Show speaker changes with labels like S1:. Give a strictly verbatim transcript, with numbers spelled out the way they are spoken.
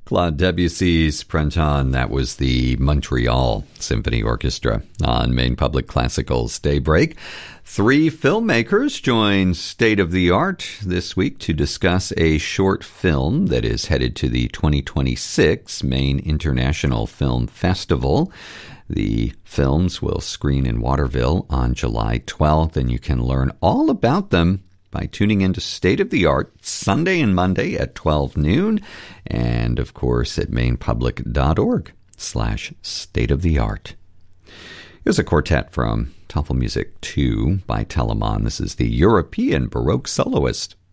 S1: Claude Debussy's Printemps, that was the Montreal Symphony Orchestra on Maine Public Classical's Daybreak. Three filmmakers join State of the Art this week to discuss a short film that is headed to the twenty twenty-six Maine International Film Festival. The films will screen in Waterville on July twelfth, and you can learn all about them by tuning into State of the Art Sunday and Monday at twelve noon, and of course at mainepublic.org slash state of the art. Here's a quartet from Tafelmusik two by Telemann. This is the European Baroque Soloist.